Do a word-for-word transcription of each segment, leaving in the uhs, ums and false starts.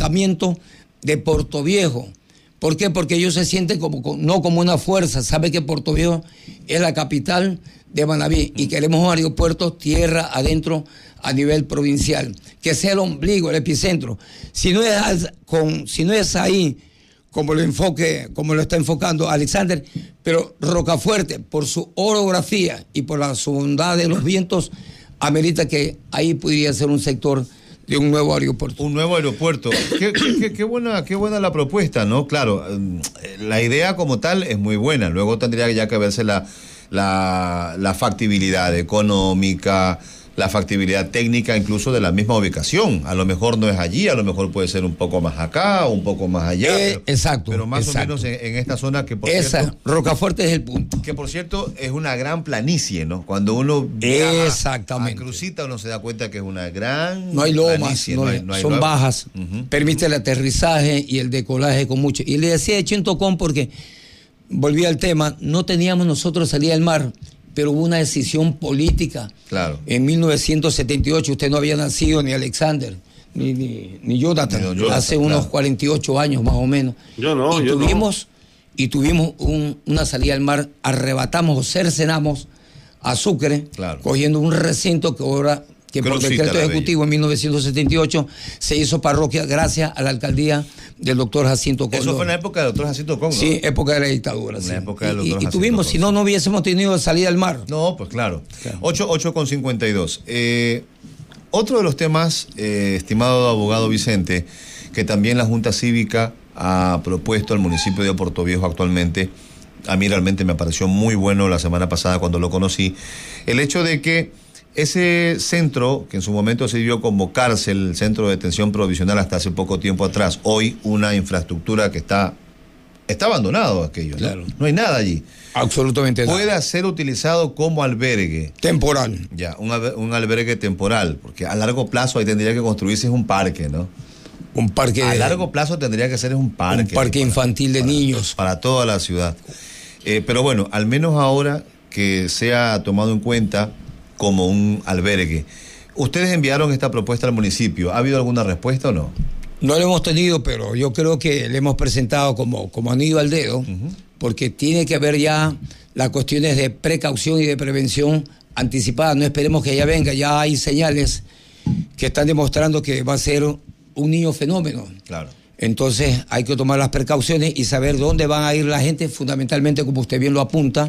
asentamiento de Portoviejo. ¿Por qué? Porque ellos se sienten como, no como una fuerza, sabe que Portoviejo es la capital de Manabí y queremos un aeropuerto tierra adentro a nivel provincial, que sea el ombligo, el epicentro. Si no es, con, si no es ahí, como lo enfoque, como lo está enfocando Alexander, pero Rocafuerte, por su orografía y por la su bondad de los vientos, amerita que ahí pudiera ser un sector de un nuevo aeropuerto. Un nuevo aeropuerto. Qué, qué, qué, buena, qué buena la propuesta, ¿no? Claro, la idea como tal es muy buena. Luego tendría ya que verse la, la, la factibilidad económica, la factibilidad técnica incluso de la misma ubicación. A lo mejor no es allí, a lo mejor puede ser un poco más acá, un poco más allá. Eh, pero, exacto. Pero más exacto. o menos en, en esta zona que por Esa, cierto... Rocafuerte es el punto. Que por cierto es una gran planicie, ¿no? Cuando uno viaja Exactamente. a Crucita uno se da cuenta que es una gran No hay lomas, planicie, no no hay, hay, no hay son lomas. bajas. Uh-huh. Permite el aterrizaje y el decolaje con mucho. Y le decía de Chintocón porque, volví al tema, no teníamos nosotros salida al mar, pero hubo una decisión política. Claro. En mil novecientos setenta y ocho, usted no había nacido, ni Alexander, ni, ni, ni Jonathan, Ni Jonathan, hace unos claro. cuarenta y ocho años más o menos. Yo no, y yo tuvimos, no. Y tuvimos un, una salida al mar, arrebatamos o cercenamos a Sucre, Claro. cogiendo un recinto que ahora, que por Crucita, decreto la ejecutivo bella. en mil novecientos setenta y ocho se hizo parroquia gracias a la alcaldía del doctor Jacinto Condor. Eso fue en la época del doctor Jacinto Condor. Sí, época de la dictadura. En sí. la época del Y- doctor y, y Jacinto tuvimos, Condor. si no, no hubiésemos tenido salida al mar. No, pues claro. Claro. ocho con cincuenta y dos. Eh, otro de los temas, eh, estimado abogado Vicente, que también la Junta Cívica ha propuesto al municipio de Portoviejo actualmente, a mí realmente me pareció muy bueno la semana pasada cuando lo conocí, el hecho de que ese centro, que en su momento sirvió como cárcel, centro de detención provisional hasta hace poco tiempo atrás, hoy una infraestructura que está, está abandonado aquello, ¿no? Claro. No hay nada allí. Absolutamente nada. Pueda ser utilizado como albergue. Temporal. Ya, un, alber- un albergue temporal, porque a largo plazo ahí tendría que construirse un parque, ¿no? Un parque, A largo plazo tendría que ser un parque. un parque para- infantil de para- niños. Para toda la ciudad. Eh, pero bueno, al menos ahora que sea tomado en cuenta como un albergue. ¿Ustedes enviaron esta propuesta al municipio? ¿Ha habido alguna respuesta o no? No lo hemos tenido, pero yo creo que le hemos presentado como, como anillo al dedo, Uh-huh. porque tiene que haber ya las cuestiones de precaución y de prevención anticipada. No esperemos que ya venga, ya hay señales que están demostrando que va a ser un niño fenómeno. Claro. Entonces hay que tomar las precauciones y saber dónde van a ir la gente, fundamentalmente, como usted bien lo apunta,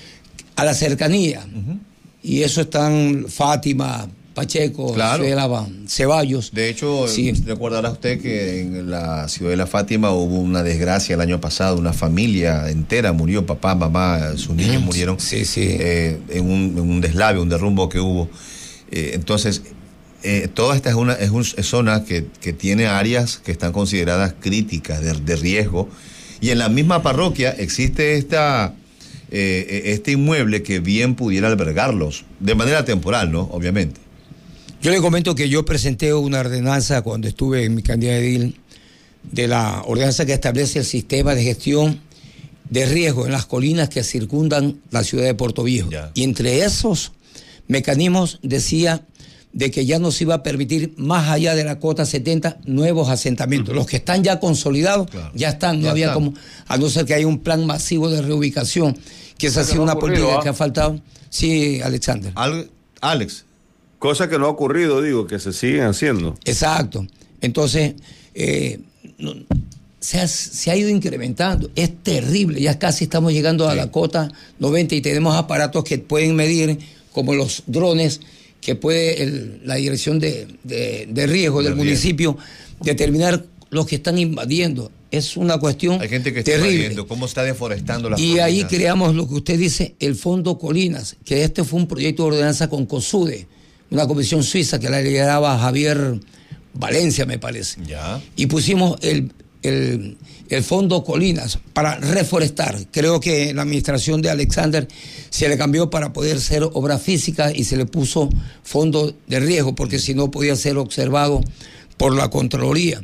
a la cercanía. Uh-huh. Y eso están Fátima, Pacheco, Claro. Ciudad Ceballos. De hecho, Sí. recordará usted que en la ciudad de La Fátima hubo una desgracia el año pasado, una familia entera murió, papá, mamá, sus niños murieron Sí, sí. eh, en, un, en un deslave, un derrumbo que hubo. Eh, entonces, eh, toda esta es una es una zona que, que tiene áreas que están consideradas críticas, de, de riesgo, y en la misma parroquia existe esta... Eh, este inmueble que bien pudiera albergarlos, de manera temporal, ¿no? Obviamente. Yo le comento que yo presenté una ordenanza cuando estuve en mi calidad de edil, de la ordenanza que establece el sistema de gestión de riesgo en las colinas que circundan la ciudad de Portoviejo. Ya. Y entre esos mecanismos decía de que ya no se iba a permitir más allá de la cota setenta nuevos asentamientos. Los que están ya consolidados, Claro. ya están, no Ya había están. como, a no ser que haya un plan masivo de reubicación, que esa ha Cosa sido que no una ha ocurrido, política ¿ah? que ha faltado. Sí, Alexander. Al- Alex. Cosa que no ha ocurrido, digo, que se siguen haciendo. Exacto. Entonces, eh, no- se, ha, se ha ido incrementando. Es terrible. Ya casi estamos llegando a Sí. la cota noventa y tenemos aparatos que pueden medir, como los drones, que puede el- la dirección de, de, de riesgo del De riesgo. municipio determinar los que están invadiendo. Es una cuestión Hay gente que está terrible. invadiendo, cómo está deforestando las Y ahí colinas. creamos lo que usted dice, el Fondo Colinas, que este fue un proyecto de ordenanza con COSUDE, una comisión suiza que la lideraba Javier Valencia, me parece. Ya. Y pusimos el, el, el Fondo Colinas para reforestar. Creo que en la administración de Alexander se le cambió para poder ser obra física y se le puso fondo de riesgo, porque si no podía ser observado por la Contraloría.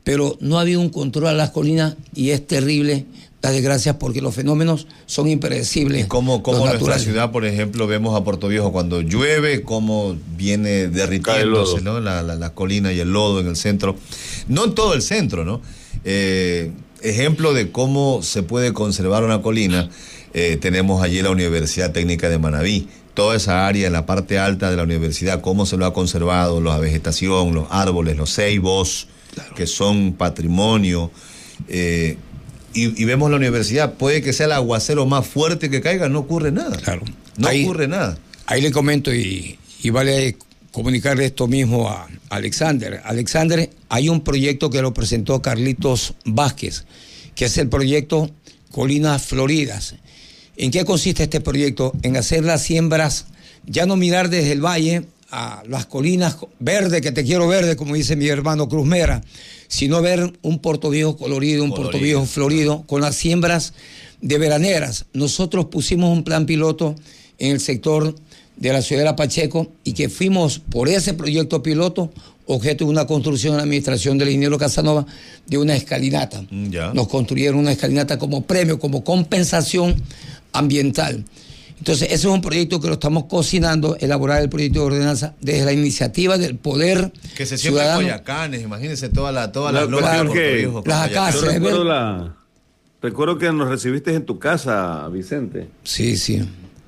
pero no ha habido un control a las colinas y es terrible las desgracias porque los fenómenos son impredecibles. ¿Y cómo, cómo en nuestra ciudad, por ejemplo, vemos a Puerto Viejo cuando llueve, cómo viene derritiéndose, ¿no? La, la, la colina y el lodo en el centro? No en todo el centro, ¿no? Eh, ejemplo de cómo se puede conservar una colina, eh, tenemos allí la Universidad Técnica de Manabí. Toda esa área en la parte alta de la universidad, cómo se lo ha conservado, la vegetación, los árboles, los ceibos, claro, que son patrimonio. Eh, y, y vemos la universidad, puede que sea el aguacero más fuerte que caiga, no ocurre nada. Claro. No ahí, ocurre nada. Ahí le comento y, y vale comunicarle esto mismo a Alexander. Alexander, hay un proyecto que lo presentó Carlitos Vázquez, que es el proyecto Colinas Floridas. ¿En qué consiste este proyecto? En hacer las siembras, ya no mirar desde el valle a las colinas verde, que te quiero verde, como dice mi hermano Cruz Mera, sino ver un Puerto Viejo colorido, un colorido. Puerto Viejo florido, con las siembras de veraneras. Nosotros pusimos un plan piloto en el sector de la Ciudadela Pacheco y que fuimos por ese proyecto piloto objeto de una construcción en la administración del ingeniero Casanova de una escalinata. Ya. Nos construyeron una escalinata como premio, como compensación ambiental. Entonces, ese es un proyecto que lo estamos cocinando, elaborar el proyecto de ordenanza desde la iniciativa del poder que se siembran guayacanes, imagínense todas la, toda las lomas de Puerto Viejo. Las acacias. Recuerdo, la, recuerdo que nos recibiste en tu casa, Vicente. Sí, sí.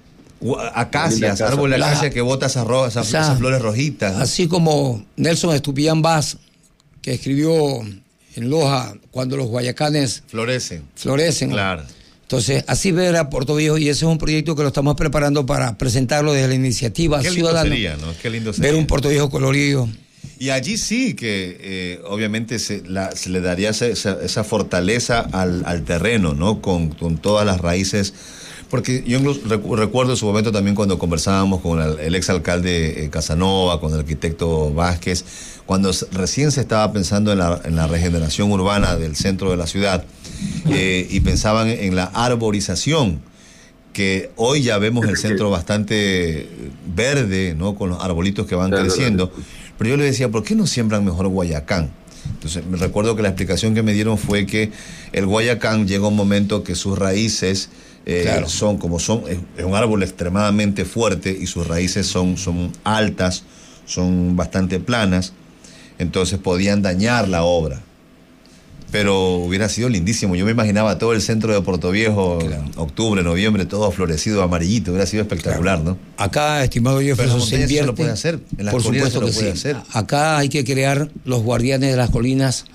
Acacias, árboles de acacia que bota esas, ro esas, o sea, esas flores rojitas. Así como Nelson Estupiñán Vaz, que escribió en Loja, cuando los guayacanes florecen. Florecen. Claro. Entonces, así ver a Puerto Viejo, y ese es un proyecto que lo estamos preparando para presentarlo desde la iniciativa Qué ciudadana. Lindo sería, ¿no? Qué lindo sería. Ver un Puerto Viejo colorido. Y allí sí que eh, obviamente se, la, se le daría esa, esa fortaleza al, al terreno, ¿no? Con, con todas las raíces. Porque yo recuerdo en su momento también cuando conversábamos con el, el exalcalde Casanova, con el arquitecto Vázquez, cuando recién se estaba pensando en la, en la regeneración urbana del centro de la ciudad, eh, y pensaban en la arborización, que hoy ya vemos el centro bastante verde, ¿no? Con los arbolitos que van creciendo. Pero yo le decía, ¿por qué no siembran mejor guayacán? Entonces me recuerdo que la explicación que me dieron fue que el guayacán llega un momento que sus raíces eh, claro. son como son, es, es un árbol extremadamente fuerte y sus raíces son, son altas, son bastante planas, entonces podían dañar la obra. Pero hubiera sido lindísimo. Yo me imaginaba todo el centro de Puerto Viejo, claro. octubre, noviembre, todo florecido, amarillito. Hubiera sido espectacular, claro. ¿no? Acá, estimado Jefferson, se invierte. Lo puede hacer. En las por supuesto que sí. Hacer. Acá hay que crear los guardianes de las colinas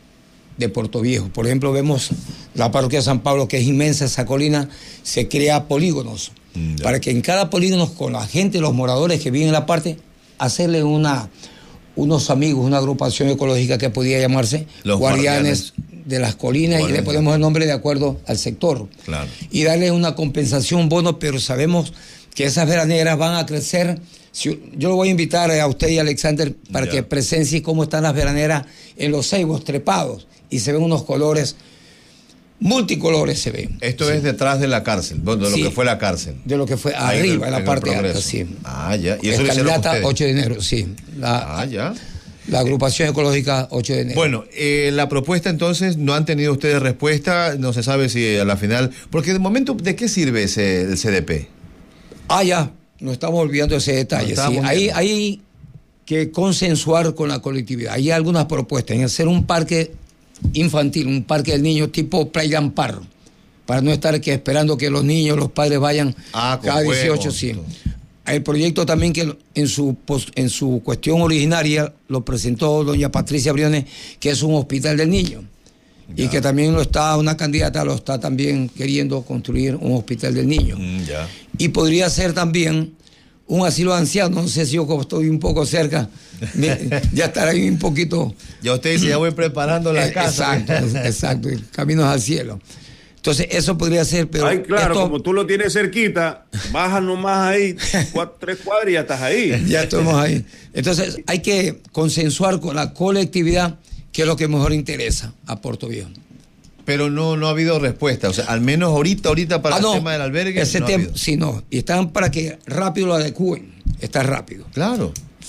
de Puerto Viejo. Por ejemplo, vemos la parroquia de San Pablo, que es inmensa esa colina, se crea polígonos. Ya. Para que en cada polígono, con la gente, los moradores que viven en la parte, hacerle una... unos amigos, una agrupación ecológica que podía llamarse Los Guardianes, guardianes de las Colinas, guardianes. Y le ponemos el nombre de acuerdo al sector. Claro. Y darle una compensación, bono, pero sabemos que esas veraneras van a crecer. Si, yo lo voy a invitar a usted y a Alexander para ya. que presencie cómo están las veraneras en los ceibos trepados y se ven unos colores multicolores se ven. Esto sí. es detrás de la cárcel, de lo sí, que fue la cárcel. De lo que fue Ahí arriba, en, en la parte alta, sí. Ah, ya. ¿Y eso Escalinata ocho de enero, sí. La, ah, ya. La agrupación ecológica ocho de enero. Bueno, eh, la propuesta entonces, no han tenido ustedes respuesta, no se sabe si a la final, porque de momento, ¿de qué sirve ese el C D P? Ah, ya, nos estamos olvidando ese detalle. Sí. Hay, hay que consensuar con la colectividad. Hay algunas propuestas en hacer un parque infantil, un parque del niño tipo Playa Amparo, para no estar que esperando que los niños, los padres vayan ah, cada dieciocho, sí. El proyecto también que en su en su cuestión originaria lo presentó doña Patricia Briones, que es un hospital del niño. Ya. Y que también lo está, una candidata lo está también queriendo construir un hospital del niño. Mm, ya. Y podría ser también un asilo de ancianos, no sé si yo como estoy un poco cerca, me, ya estará ahí un poquito. Ya usted dice, ya voy preparando la casa. Exacto, exacto, caminos al cielo. Entonces, eso podría ser, pero... Ay, claro, esto... como tú lo tienes cerquita, bajas nomás ahí, cuatro, tres cuadras y ya estás ahí. Ya estamos ahí. Entonces, hay que consensuar con la colectividad qué es lo que mejor interesa a Puerto Viejo. Pero no, no ha habido respuesta, o sea, al menos ahorita, ahorita para ah, no, el tema del albergue. Ese no tema, sí, no, y están para que rápido lo adecúen, está rápido. Claro.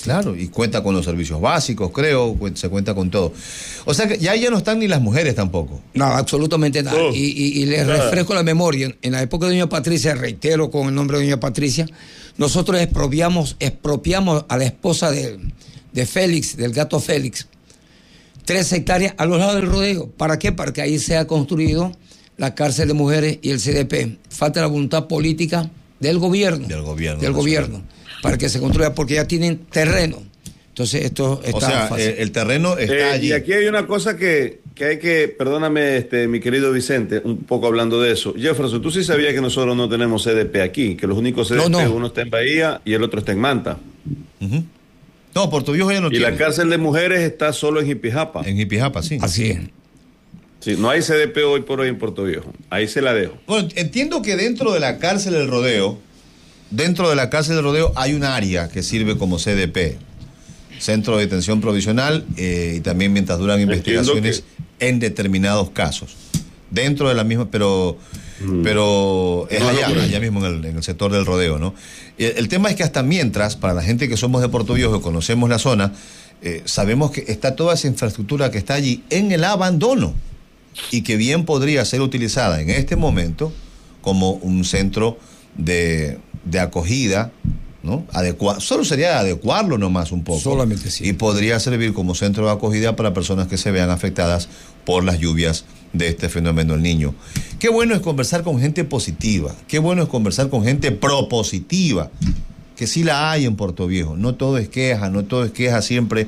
Claro, y cuenta con los servicios básicos, creo, se cuenta con todo. O sea que ya ya no están ni las mujeres tampoco. No, absolutamente nada. Oh, y, y, y les nada. refresco la memoria. En la época de doña Patricia, reitero con el nombre de doña Patricia, nosotros expropiamos, expropiamos a la esposa de, de Félix, del gato Félix, tres hectáreas a los lados del rodeo. ¿Para qué? Para que ahí se ha construido la cárcel de mujeres y el C D P. Falta la voluntad política del gobierno. Del gobierno. Del gobierno. Para que se construya, porque ya tienen terreno. Entonces esto está O sea, fácil. el, el terreno está Eh, allí. y aquí hay una cosa que, que hay que, perdóname, este, mi querido Vicente, un poco hablando de eso. Jefferson, tú sí sabías que nosotros no tenemos C D P aquí, que los únicos C D P, No, no. uno está en Bahía y el otro está en Manta. Ujú. No, Puerto Viejo ya no Y tiene. la cárcel de mujeres está solo en Jipijapa. En Jipijapa, sí. Así es. Sí, no hay C D P hoy por hoy en Puerto Viejo. Ahí se la dejo. Bueno, entiendo que dentro de la cárcel del Rodeo, dentro de la cárcel del Rodeo hay un área que sirve como C D P, Centro de Detención Provisional, eh, y también mientras duran investigaciones en determinados casos. Dentro de la misma, pero, mm. pero es no, allá, no, allá mismo en el, en el sector del Rodeo, ¿no? El, el tema es que hasta mientras, para la gente que somos de Puerto Viejo y conocemos la zona, eh, sabemos que está toda esa infraestructura que está allí en el abandono y que bien podría ser utilizada en este momento como un centro de, de acogida, ¿no? Adecua- solo sería adecuarlo nomás un poco. Solamente sí. Y podría servir como centro de acogida para personas que se vean afectadas por las lluvias de este fenómeno del Niño. Qué bueno es conversar con gente positiva, qué bueno es conversar con gente propositiva, que sí la hay en Puerto Viejo. No todo es queja, no todo es queja siempre,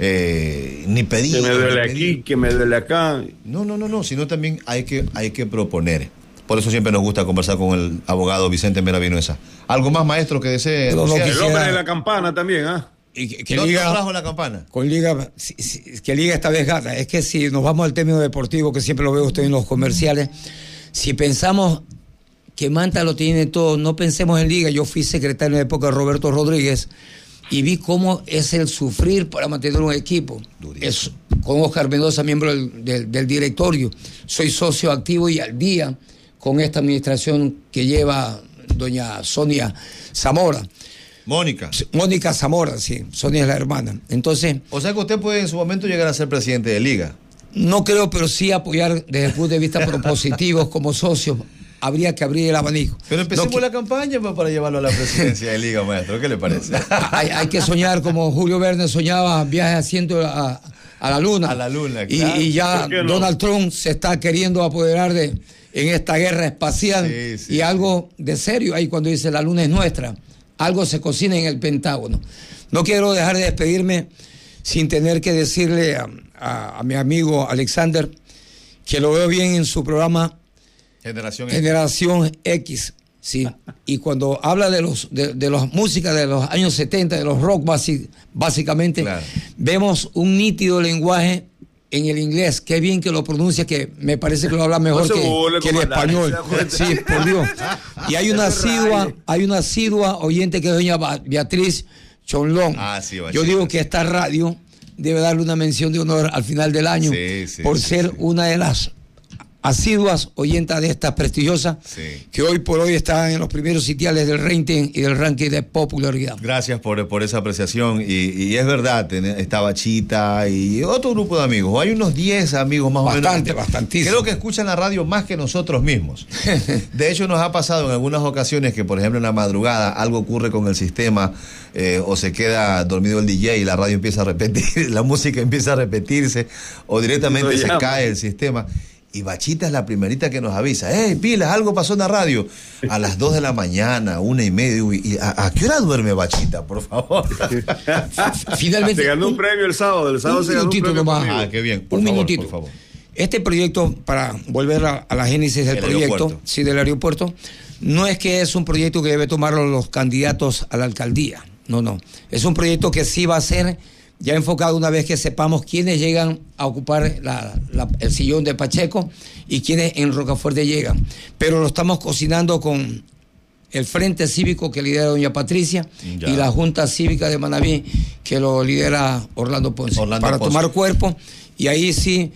eh, ni pedir. Que me duele ni pedir. aquí, que me duele acá. No, no, no, no, sino también hay que, hay que proponer. Por eso siempre nos gusta conversar con el abogado Vicente Meravinuesa. ¿Algo más, maestro, que desee Pero no anunciar? El quisiera- hombre de la campana también, ¿ah? Y que, que ¿No te Liga, trajo la campana? con Liga, si- si- que Liga esta vez gana. Es que si nos vamos al término deportivo, que siempre lo veo usted en los comerciales, si pensamos que Manta lo tiene todo, no pensemos en Liga. Yo fui secretario en la época de Roberto Rodríguez y vi cómo es el sufrir para mantener un equipo. Es, con Oscar Mendoza, miembro del, del, del directorio. Soy socio activo y al día con esta administración que lleva doña Sonia Zamora. Mónica. Mónica Zamora, sí, Sonia es la hermana. Entonces, O sea que usted puede en su momento llegar a ser presidente de Liga. no creo, pero sí apoyar desde el punto de vista propositivo como socio. Habría que abrir el abanico. Pero empecemos No, la campaña pues, para llevarlo a la presidencia de Liga, maestro. ¿Qué le parece? hay, hay que soñar como Julio Verne soñaba viajes haciendo a, a la luna. A la luna, Y, claro. y ya ¿Por qué no? Donald Trump se está queriendo apoderar de en esta guerra espacial. Sí, sí, y sí. algo de serio ahí cuando dice la luna es nuestra. Algo se cocina en el Pentágono. No quiero dejar de despedirme sin tener que decirle a, a, a mi amigo Alexander que lo veo bien en su programa Generación. Generación X, sí. Y cuando habla de los de, de las músicas de los años setenta, de los rock basi- básicamente, Claro. vemos un nítido lenguaje en el inglés. Qué bien que lo pronuncia, que me parece que lo habla mejor No se que, burle, que el comandante, español. ¿se da cuenta? Sí, por Dios. Y hay una No se asidua, raye. hay una asidua oyente que es doña Ba- Beatriz Chonlón. Ah, sí, Yo Bachita, digo sí. que esta radio debe darle una mención de honor al final del año Sí, sí, por sí, ser sí. una de las asiduas oyentas de estas prestigiosas Sí. que hoy por hoy están en los primeros sitiales del rating y del ranking de popularidad. Gracias por, por esa apreciación. Y, y es verdad, ten- está Bachita y otro grupo de amigos. Hay unos diez amigos más Bastante, o menos. bastantísimo. Creo que escuchan la radio más que nosotros mismos. De hecho, nos ha pasado en algunas ocasiones que, por ejemplo, en la madrugada algo ocurre con el sistema eh, o se queda dormido el D J y la radio empieza a repetir, la música empieza a repetirse o directamente Lo se llama. cae el sistema. Y Bachita es la primerita que nos avisa. ¡Hey, pilas! Algo pasó en la radio. A las dos de la mañana, una y media. Y, y, ¿a, ¿A qué hora duerme Bachita, por favor? Finalmente, Se ganó un un- premio el sábado. El sábado un se ganó un minutito premio nomás. conmigo. Ah, qué bien. Por un favor, minutito. por favor. Este proyecto, para volver a, a la génesis del El proyecto, aeropuerto. sí, del aeropuerto, no es que es un proyecto que debe tomarlo los candidatos a la alcaldía. No, no. Es un proyecto que sí va a ser ya enfocado una vez que sepamos quiénes llegan a ocupar la- la- el sillón de Pacheco y quiénes en Rocafuerte llegan. Pero lo estamos cocinando con el Frente Cívico que lidera doña Patricia Ya. y la Junta Cívica de Manabí que lo lidera Orlando Ponce. Orlando para Ponce. tomar cuerpo y ahí sí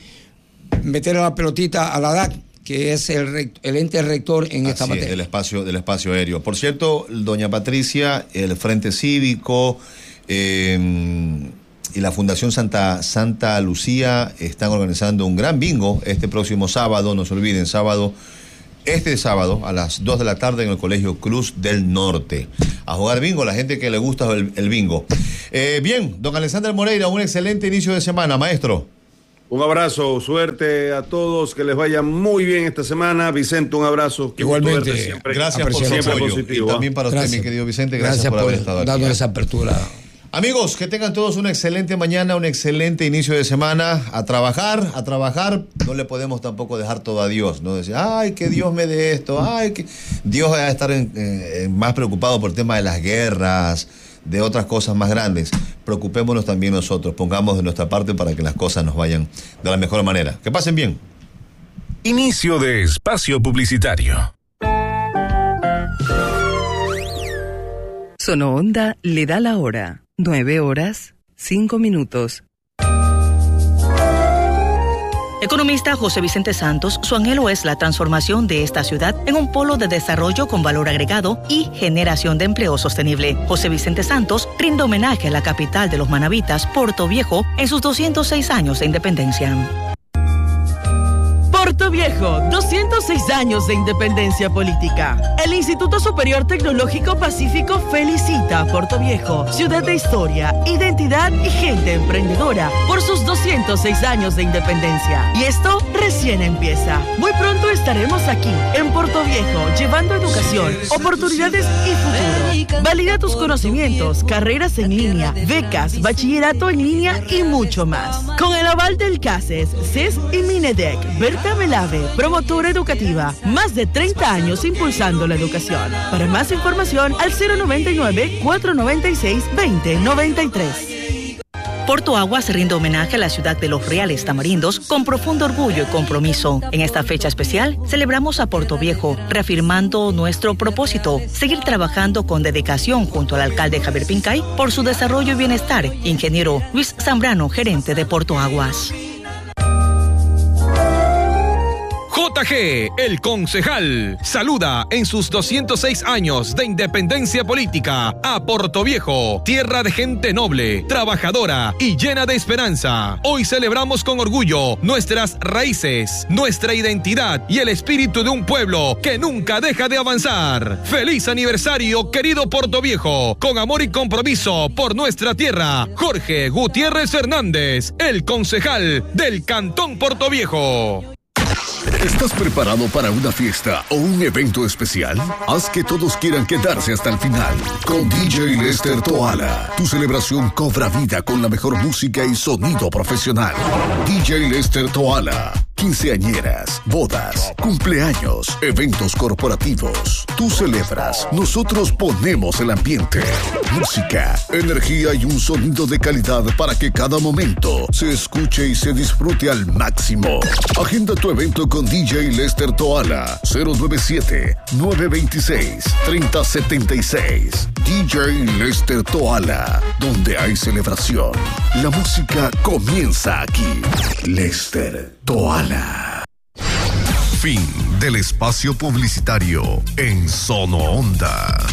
meter la pelotita a la D A C, que es el, rect- el ente rector en esta Así es, materia. del espacio, del espacio aéreo. Por cierto, doña Patricia, el Frente Cívico, eh, y la Fundación Santa, Santa Lucía están organizando un gran bingo este próximo sábado, no se olviden, sábado, este sábado a las dos de la tarde en el Colegio Cruz del Norte. A jugar bingo, la gente que le gusta el, el bingo. Eh, bien, don Alexander Moreira, un excelente inicio de semana, maestro. Un abrazo, suerte a todos, que les vaya muy bien esta semana. Vicente, un abrazo. Igualmente, siempre, gracias por su siempre apoyo. positivo. Y también para usted, gracias. mi querido Vicente, gracias, gracias por, por haber estado aquí. darnos esa apertura. Amigos, que tengan todos una excelente mañana, un excelente inicio de semana. A trabajar, a trabajar. No le podemos tampoco dejar todo a Dios, ¿no? Decir, ay, que Dios me dé esto, ay, que Dios va a estar en, eh, más preocupado por el tema de las guerras, de otras cosas más grandes. Preocupémonos también nosotros, pongamos de nuestra parte para que las cosas nos vayan de la mejor manera. Que pasen bien. Inicio de espacio publicitario. Sonoonda le da la hora. Nueve horas, cinco minutos. Economista José Vicente Santos, su anhelo es la transformación de esta ciudad en un polo de desarrollo con valor agregado y generación de empleo sostenible. José Vicente Santos rinde homenaje a la capital de los manabitas, Puerto Viejo, en sus doscientos seis años de independencia. Puerto Viejo, doscientos seis años de independencia política. El Instituto Superior Tecnológico Pacífico felicita a Puerto Viejo, ciudad de historia, identidad y gente emprendedora, por sus doscientos seis años de independencia. Y esto recién empieza. Muy pronto estaremos aquí, en Puerto Viejo, llevando educación, oportunidades y futuro. Valida tus conocimientos, carreras en línea, becas, bachillerato en línea y mucho más. Con el aval del CACES, C E S y Minedec, Berta Melave, promotora educativa, más de treinta años impulsando la educación. Para más información, al cero noventa y nueve, cuatrocientos noventa y seis, veinte noventa y tres. Puerto Aguas rinde homenaje a la ciudad de los Reales Tamarindos con profundo orgullo y compromiso. En esta fecha especial, celebramos a Puerto Viejo, reafirmando nuestro propósito, seguir trabajando con dedicación junto al alcalde Javier Pincay por su desarrollo y bienestar. Ingeniero Luis Zambrano, gerente de Puerto Aguas. J G, el concejal, saluda en sus doscientos seis años de independencia política a Puerto Viejo, tierra de gente noble, trabajadora y llena de esperanza. Hoy celebramos con orgullo nuestras raíces, nuestra identidad y el espíritu de un pueblo que nunca deja de avanzar. ¡Feliz aniversario, querido Puerto Viejo! Con amor y compromiso por nuestra tierra, Jorge Gutiérrez Hernández, el concejal del Cantón Puerto Viejo. ¿Estás preparado para una fiesta o un evento especial? Haz que todos quieran quedarse hasta el final. Con D J Lester Toala, tu celebración cobra vida con la mejor música y sonido profesional. D J Lester Toala. Quinceañeras, bodas, cumpleaños, eventos corporativos. Tú celebras, nosotros ponemos el ambiente. Música, energía y un sonido de calidad para que cada momento se escuche y se disfrute al máximo. Agenda tu evento con D J Lester Toala, cero nueve siete, nueve dos seis, tres cero siete seis. D J Lester Toala, donde hay celebración, la música comienza aquí. Lester Toala. Fin del espacio publicitario en Sonoonda.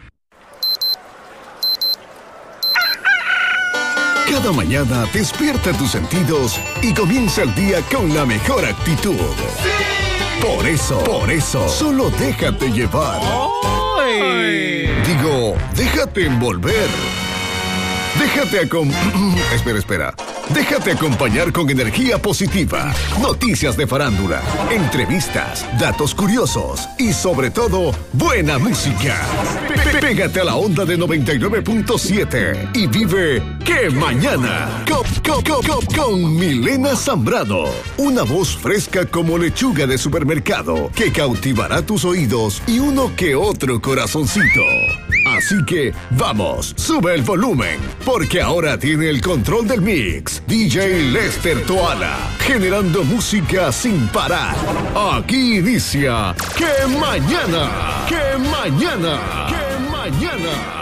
Cada mañana despierta tus sentidos y comienza el día con la mejor actitud. Por eso, por eso, solo déjate llevar. ¡Ay! Digo, déjate envolver. Déjate acom... espera, espera. Déjate acompañar con energía positiva, noticias de farándula, entrevistas, datos curiosos y sobre todo, buena música. P- Pégate a la onda de noventa y nueve punto siete y vive ¡Qué mañana! Con, con, con, con, con Milena Zambrano, una voz fresca como lechuga de supermercado que cautivará tus oídos y uno que otro corazoncito. Así que, vamos, sube el volumen, porque ahora tiene el control del mix D J Lester Toala, generando música sin parar. Aquí inicia ¡Qué mañana! ¡Qué mañana! ¡Qué mañana!